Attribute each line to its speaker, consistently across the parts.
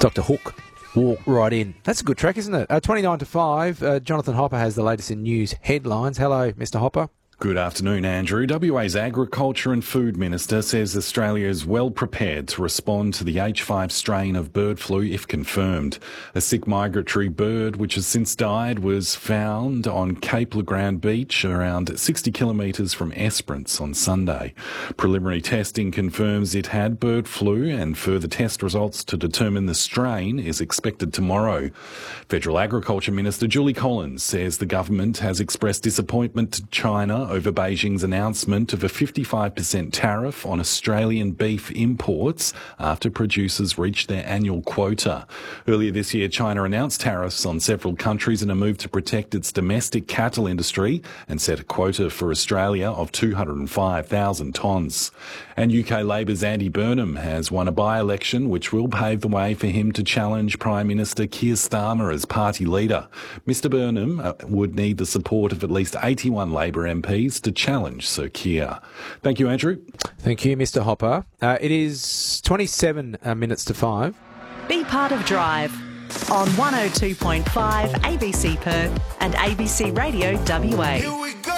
Speaker 1: Dr. Hook, walk right in. That's a good track, isn't it? 29 to 5, Jonathan Hopper has the latest in news headlines. Hello, Mr. Hopper.
Speaker 2: Good afternoon, Andrew. WA's Agriculture and Food Minister says Australia is well prepared to respond to the H5 strain of bird flu if confirmed. A sick migratory bird, which has since died, was found on Cape Le Grand Beach, around 60 kilometres from Esperance on Sunday. Preliminary testing confirms it had bird flu, and further test results to determine the strain is expected tomorrow. Federal Agriculture Minister Julie Collins says the government has expressed disappointment to China over Beijing's announcement of a 55% tariff on Australian beef imports after producers reached their annual quota. Earlier this year, China announced tariffs on several countries in a move to protect its domestic cattle industry and set a quota for Australia of 205,000 tonnes. And UK Labor's Andy Burnham has won a by-election which will pave the way for him to challenge Prime Minister Keir Starmer as party leader. Mr Burnham would need the support of at least 81 Labor MPs to challenge Sir Keir. Thank you, Andrew.
Speaker 1: Thank you, Mr. Hopper. It is 27 minutes to 5.
Speaker 3: Be part of Drive on 102.5 ABC Perth and ABC Radio WA.
Speaker 4: Here we go.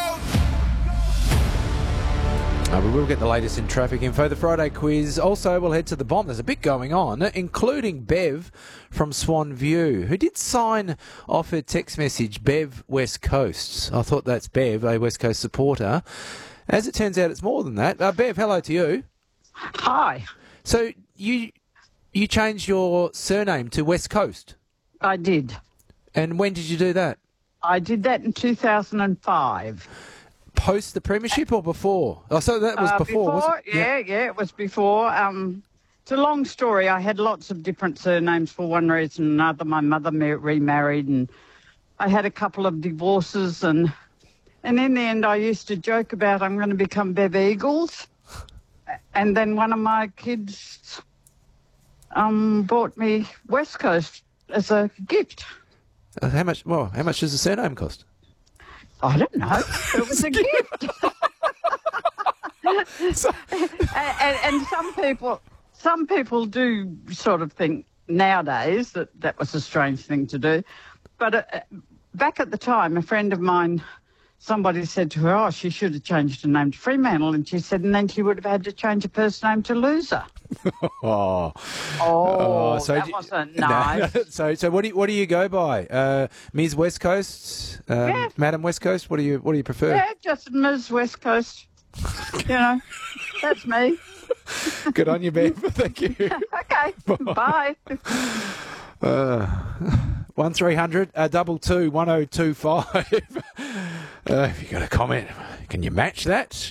Speaker 1: We will get the latest in traffic info. The Friday quiz. Also, we'll head to the bomb. There's a bit going on, including Bev from Swan View, who did sign off her text message, Bev West Coast. I thought that's Bev, a West Coast supporter. As it turns out, it's more than that. Bev, hello to you.
Speaker 5: Hi.
Speaker 1: So you changed your surname to West Coast?
Speaker 5: I did.
Speaker 1: And when did you do that?
Speaker 5: I did that in 2005.
Speaker 1: Post the premiership or before? Oh, so that was before, wasn't it?
Speaker 5: Yeah, it was before. It's a long story. I had lots of different surnames for one reason or another. My mother remarried and I had a couple of divorces and in the end I used to joke about I'm going to become Bev Eagles. And then one of my kids bought me West Coast as a gift.
Speaker 1: How much does the surname cost?
Speaker 5: I don't know. It was a gift. and some people do sort of think nowadays that was a strange thing to do. But back at the time, a friend of mine, somebody said to her, she should have changed her name to Fremantle. And she said, and then she would have had to change her first name to Loser.
Speaker 1: So
Speaker 5: that wasn't nice.
Speaker 1: No. So what do you go by? Ms. West Coast,
Speaker 5: yeah.
Speaker 1: Madam West Coast. What do you prefer?
Speaker 5: Yeah, just Ms. West Coast. That's me.
Speaker 1: Good on you, Bev. Thank you.
Speaker 5: Okay. Bye.
Speaker 1: 1300 22 1025. If you got a comment, can you match that?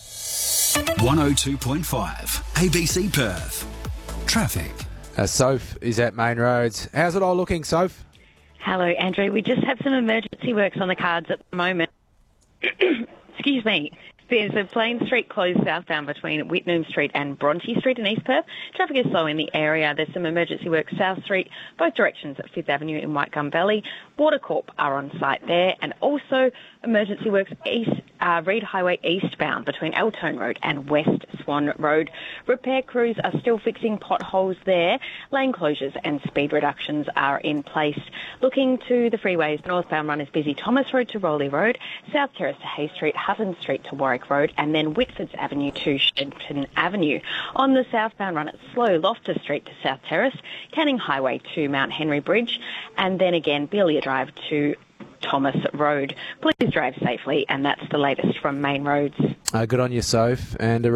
Speaker 4: 102.5 ABC Perth. Traffic.
Speaker 1: Soph is at Main Roads. How's it all looking, Soph?
Speaker 6: Hello, Andrew. We just have some emergency works on the cards at the moment. Excuse me. There's a Plain Street closed southbound between Whitnam Street and Bronte Street in East Perth. Traffic is slow in the area. There's some emergency work South Street, both directions at 5th Avenue in Whitegum Valley. Water Corp are on site there, and also emergency works Reed Highway eastbound between Eltone Road and West Swan Road. Repair crews are still fixing potholes there. Lane closures and speed reductions are in place. Looking to the freeways, the northbound run is busy. Thomas Road to Rowley Road, South Terrace to Hay Street, Hutton Street to Warwick Road, and then Whitfords Avenue to Shenton Avenue. On the southbound run, it's slow. Loftus Street to South Terrace, Canning Highway to Mount Henry Bridge, and then again Belia Drive to Thomas Road. Please drive safely, and that's the latest from Main Roads.
Speaker 1: Good on you, Soph. And